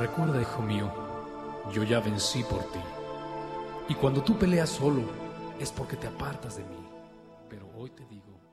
Recuerda, hijo mío, yo ya vencí por ti. Y cuando tú peleas solo, es porque te apartas de mí. Pero hoy te digo